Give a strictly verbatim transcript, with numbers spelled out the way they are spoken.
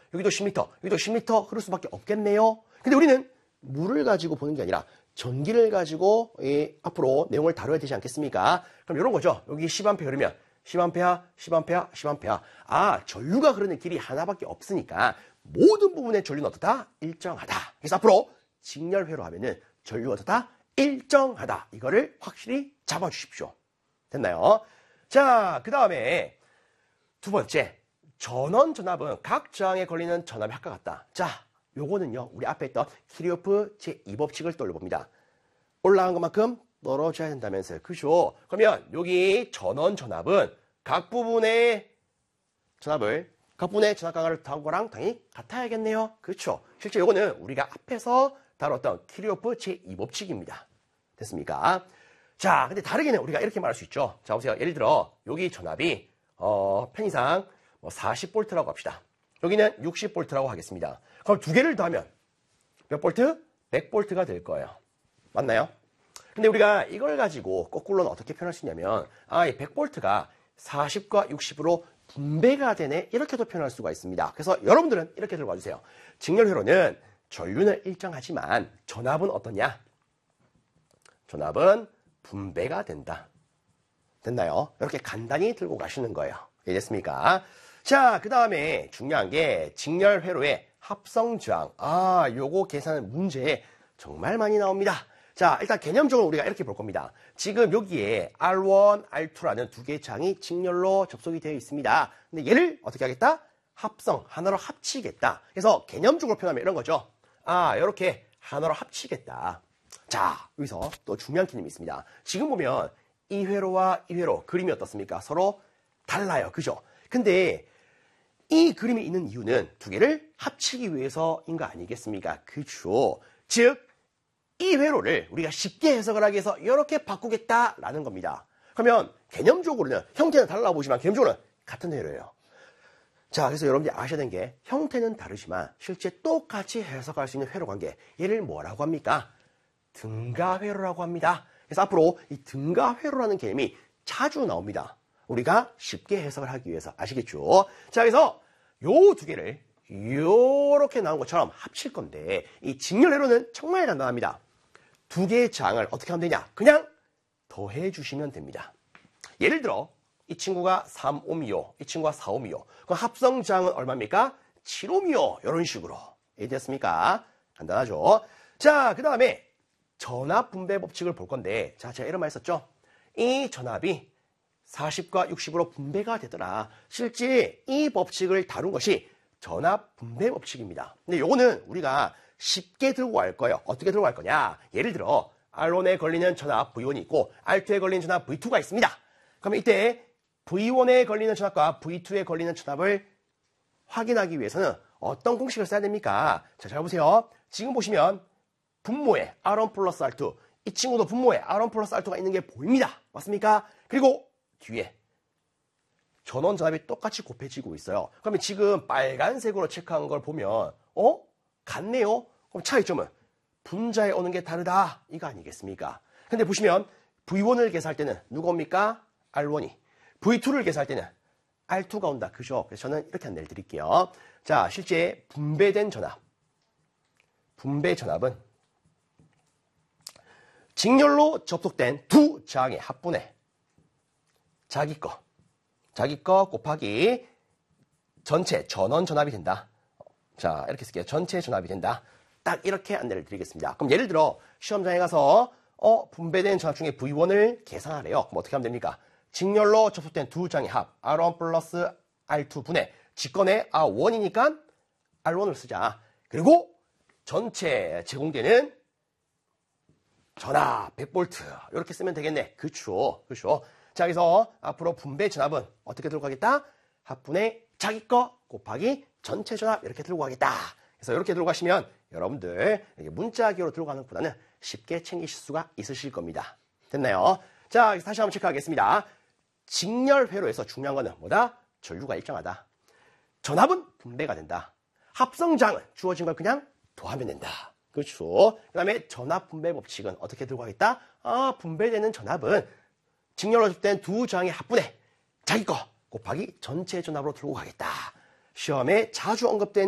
여기도 십 미터, 여기도 십 미터 흐를 수밖에 없겠네요. 근데 우리는 물을 가지고 보는 게 아니라 전기를 가지고 이 앞으로 내용을 다뤄야 되지 않겠습니까? 그럼 이런 거죠. 여기 십 암페어 흐르면 십 암페어, 십 암페어, 십 암페어. 아, 전류가 흐르는 길이 하나밖에 없으니까 모든 부분의 전류는 어떻다? 일정하다. 그래서 앞으로 직렬회로 하면은 전류가 어떻다? 일정하다. 이거를 확실히 잡아주십시오. 됐나요? 자, 그 다음에 두 번째, 전원 전압은 각 저항에 걸리는 전압의 합과 같다. 자, 요거는요, 우리 앞에 있던 키르호프 제이 법칙을 떠올려봅니다. 올라간 것만큼 떨어져야 된다면서요. 그죠? 그러면 여기 전원 전압은 각 부분의 전압을, 각 부분의 전압 강한 거랑 당연히 같아야겠네요. 그렇죠? 실제 요거는 우리가 앞에서 다뤘던 키르호프 제이 법칙입니다. 됐습니까? 자, 근데 다르게는 우리가 이렇게 말할 수 있죠. 자, 보세요. 예를 들어, 여기 전압이, 어, 편의상 뭐 사십 볼트라고 합시다. 여기는 육십 볼트라고 하겠습니다. 그럼 두 개를 더하면 몇 볼트? 백 볼트가 될 거예요. 맞나요? 근데 우리가 이걸 가지고 거꾸로는 어떻게 표현할 수 있냐면, 아, 이 백 볼트가 사십과 육십으로 분배가 되네. 이렇게도 표현할 수가 있습니다. 그래서 여러분들은 이렇게 들고 와주세요. 직렬회로는 전류는 일정하지만 전압은 어떠냐? 전압은 분배가 된다. 됐나요? 이렇게 간단히 들고 가시는 거예요. 이해됐습니까? 자, 그 다음에 중요한 게 직렬회로의 합성저항. 아, 요거 계산은 문제에 정말 많이 나옵니다. 자, 일단 개념적으로 우리가 이렇게 볼 겁니다. 지금 여기에 알 원, 알 투라는 두 개의 저항이 직렬로 접속이 되어 있습니다. 근데 얘를 어떻게 하겠다? 합성, 하나로 합치겠다. 그래서 개념적으로 표현하면 이런 거죠. 아, 이렇게 하나로 합치겠다. 자, 여기서 또 중요한 개념이 있습니다. 지금 보면 이 회로와 이 회로 그림이 어떻습니까? 서로 달라요. 그죠? 근데 이 그림이 있는 이유는 두 개를 합치기 위해서인 거 아니겠습니까? 그죠? 즉, 이 회로를 우리가 쉽게 해석을 하기 위해서 이렇게 바꾸겠다라는 겁니다. 그러면 개념적으로는 형태는 달라 보이지만 개념적으로는 같은 회로예요. 자, 그래서 여러분들이 아셔야 되는 게 형태는 다르지만 실제 똑같이 해석할 수 있는 회로 관계. 얘를 뭐라고 합니까? 등가회로라고 합니다. 그래서 앞으로 이 등가회로라는 개념이 자주 나옵니다. 우리가 쉽게 해석을 하기 위해서. 아시겠죠? 자, 그래서 요 두 개를 요렇게 나온 것처럼 합칠 건데 이 직렬회로는 정말 간단합니다. 두 개의 저항을 어떻게 하면 되냐? 그냥 더해 주시면 됩니다. 예를 들어 이 친구가 삼 옴이요. 이 친구가 사 옴이요. 그럼 합성 저항은 얼마입니까? 칠 옴이요. 이런 식으로. 이해됐습니까? 간단하죠? 자, 그 다음에 전압 분배 법칙을 볼 건데, 자, 제가 이런 말 했었죠? 이 전압이 사십과 육십으로 분배가 되더라. 실제 이 법칙을 다룬 것이 전압 분배 법칙입니다. 근데 요거는 우리가 쉽게 들고 갈 거예요. 어떻게 들고 갈 거냐? 예를 들어 알 원에 걸리는 전압 브이 원이 있고 알 투에 걸리는 전압 브이 투가 있습니다. 그러면 이때 브이 원에 걸리는 전압과 브이 투에 걸리는 전압을 확인하기 위해서는 어떤 공식을 써야 됩니까? 자, 잘 보세요. 지금 보시면 분모에 알 원 플러스 알 투, 이 친구도 분모에 알 원 플러스 알 투가 있는 게 보입니다. 맞습니까? 그리고 뒤에 전원 전압이 똑같이 곱해지고 있어요. 그러면 지금 빨간색으로 체크한 걸 보면 어? 같네요? 그럼 차이점은 분자에 오는 게 다르다. 이거 아니겠습니까? 근데 보시면 브이 원을 계산할 때는 누가 옵니까? 알 원이. 브이 투를 계산할 때는 알 투가 온다. 그죠? 그래서 저는 이렇게 안내를 드릴게요. 자, 실제 분배된 전압. 분배 전압은 직렬로 접속된 두 저항의 합분에 자기 거, 자기 거 곱하기 전체 전원 전압이 된다. 자, 이렇게 쓸게요. 전체 전압이 된다. 딱 이렇게 안내를 드리겠습니다. 그럼 예를 들어 시험장에 가서 어, 분배된 전압 중에 브이 원을 계산하래요. 그럼 어떻게 하면 됩니까? 직렬로 접속된 두 장의 합 알 원 플러스 알 투 분의 직권의 알 원이니까 알 원을 쓰자. 그리고 전체 제공되는 전압 백 볼트 이렇게 쓰면 되겠네. 그쵸? 그쵸? 자, 그래서 앞으로 분배 전압은 어떻게 들고 가겠다? 합분의 자기 거 곱하기 전체 전압 이렇게 들고 가겠다. 그래서 이렇게 들고 가시면 여러분들 문자 기호로 들고 가는 것보다는 쉽게 챙기실 수가 있으실 겁니다. 됐나요? 자, 다시 한번 체크하겠습니다. 직렬회로에서 중요한 거는 뭐다? 전류가 일정하다. 전압은 분배가 된다. 합성장은 주어진 걸 그냥 더하면 된다. 그렇죠? 그 다음에 전압 분배 법칙은 어떻게 들고 가겠다? 아, 분배되는 전압은 직렬로 접된 두 저항의 합분에 자기 거 곱하기 전체 전압으로 들고 가겠다. 시험에 자주 언급된